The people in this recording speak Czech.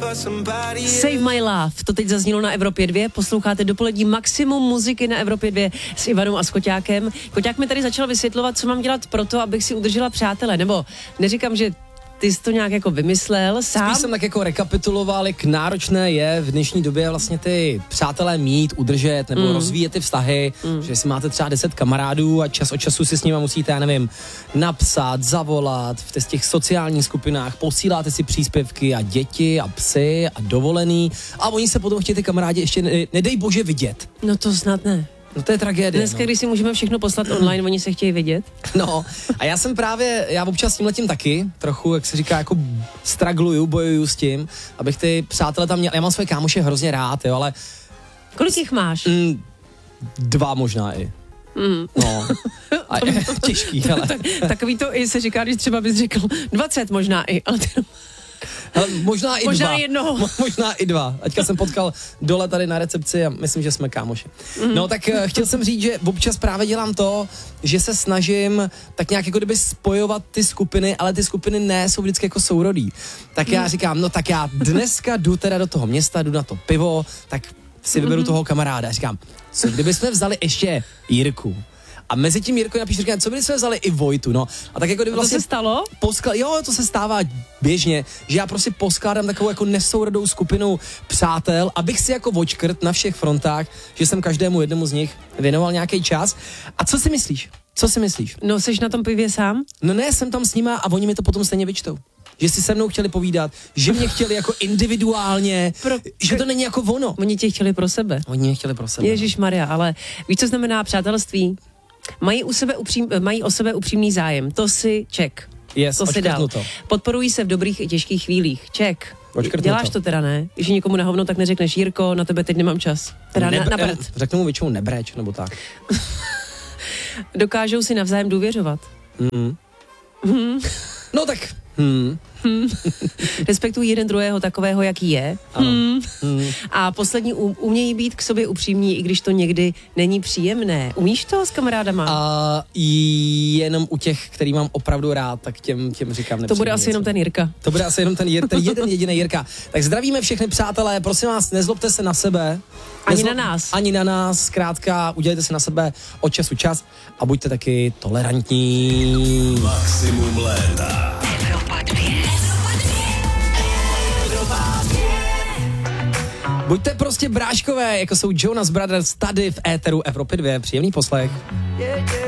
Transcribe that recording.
Save My Love, to teď zaznělo na Evropě 2, posloucháte dopolední maximum muziky na Evropě 2 s Ivanou a s Koťákem. Koťák mi tady začal vysvětlovat, co mám dělat pro to, abych si udržela přátele, nebo neříkám, že ty jsi to nějak jako vymyslel sám. Spíš jsem tak jako rekapituloval, jak náročné je v dnešní době vlastně ty přátelé mít, udržet nebo rozvíjet ty vztahy, že si máte třeba 10 kamarádů a čas od času si s nimi musíte, já nevím, napsat, zavolat v těch sociálních skupinách, posíláte si příspěvky a děti a psy a dovolený a oni se potom chtějí ty kamarádi ještě nedej bože vidět. No to snad ne. No to je tragédie. Dneska, když si můžeme všechno poslat online, oni se chtějí vidět. No a já občas s tímhletím taky trochu, jak se říká, jako stragluju, bojuju s tím, abych ty přátelé tam měl. Já mám své kámoše hrozně rád, jo, ale... Kolik jich máš? 2 možná i. No, a je těžký, hele. Takový to i se říká, když třeba bys řekl 20 možná i, ale možná i možná 2. jednoho. Možná i 2. Teďka jsem potkal dole tady na recepci a myslím, že jsme kámoši. No tak chtěl jsem říct, že občas právě dělám to, že se snažím tak nějak jako kdyby spojovat ty skupiny, ale ty skupiny ne jsou vždycky jako sourodí. Tak já říkám, no tak já dneska jdu teda do toho města, jdu na to pivo, tak si vyberu toho kamaráda. Říkám, co kdybychom vzali ještě Jirku? A mezi tím Jirko napíše, říkám, co by jsme vzali i Vojtu, no. A tak jako kdyby vlastně... To se stalo? Jo, to se stává běžně, že já prostě poskládám takovou jako nesourodou skupinu přátel, abych si jako vočkrt na všech frontách, že jsem každému jednomu z nich věnoval nějaký čas. A co si myslíš? Co si myslíš? No, seš na tom pivě sám? No ne, jsem tam s nima a oni mi to potom stejně vyčtou. Že si se mnou chtěli povídat, že mě chtěli jako individuálně, že to není jako ono. Oni tě chtěli pro sebe. Oni mě chtěli pro sebe. Ježišmarja, ale víš, co znamená přátelství? Mají o sebe upřímný zájem. To si check. Yes, to si dal. to. Podporují se v dobrých i těžkých chvílích. Check. Děláš to teda, ne? Když někomu na hovno, tak neřekneš, Jirko, na tebe teď nemám čas. Teda na prd. Řeknu mu většinou nebreč, nebo tak. Dokážou si navzájem důvěřovat. No tak... Respektují jeden druhého takového, jaký je. A poslední, umějí být k sobě upřímní, i když to někdy není příjemné. Umíš to s kamarádama? Jenom u těch, který mám opravdu rád, tak těm říkám nepříjemně. To bude asi jenom ten Jirka. To bude asi jenom ten jeden jediný Jirka. Tak zdravíme všechny přátelé, prosím vás, nezlobte se na sebe. Ani na nás, zkrátka, udělejte si na sebe od času čas a buďte taky tolerantní. Maximum léta. Buďte prostě bráškové, jako jsou Jonas Brothers tady v éteru Evropy 2. Příjemný poslech.